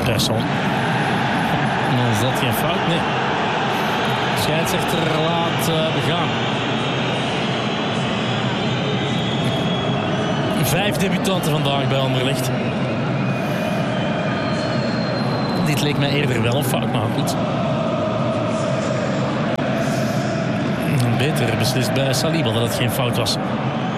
Persson. Is dat geen fout? Nee. Scheidsrechter laat begaan. 5 debutanten vandaag bij Anderlecht. Dit leek mij eerder wel een fout, maar goed. Beter beslist bij Saliba dat het geen fout was.